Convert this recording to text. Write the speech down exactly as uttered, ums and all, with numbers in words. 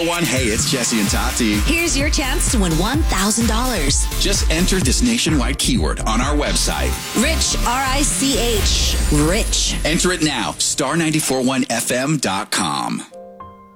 One, hey, it's Jesse and Tati. Here's your chance to win one thousand dollars. Just enter this nationwide keyword on our website. Rich, R I C H. Rich. Enter it now, star nine four one F M dot com.